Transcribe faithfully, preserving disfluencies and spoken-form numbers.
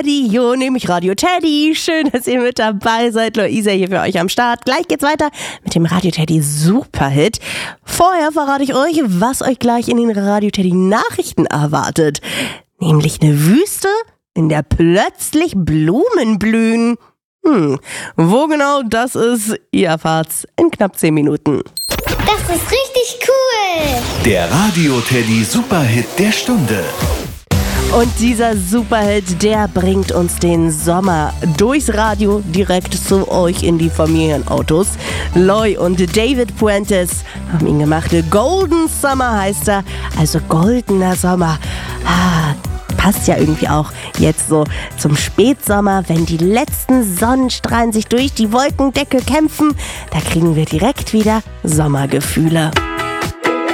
Radio, nämlich Radio Teddy. Schön, dass ihr mit dabei seid. Luisa hier für euch am Start. Gleich geht's weiter mit dem Radio Teddy Superhit. Vorher verrate ich euch, was euch gleich in den Radio Teddy Nachrichten erwartet. Nämlich eine Wüste, in der plötzlich Blumen blühen. Hm, wo genau das ist, ihr erfahrt's in knapp zehn Minuten. Das ist richtig cool! Der Radio Teddy Superhit der Stunde. Und dieser Superhit, der bringt uns den Sommer durchs Radio direkt zu euch in die Familienautos. Loy und David Puentes haben ihn gemacht. Golden Summer heißt er, also goldener Sommer. Ah, passt ja irgendwie auch jetzt so zum Spätsommer, wenn die letzten Sonnenstrahlen sich durch die Wolkendecke kämpfen. Da kriegen wir direkt wieder Sommergefühle.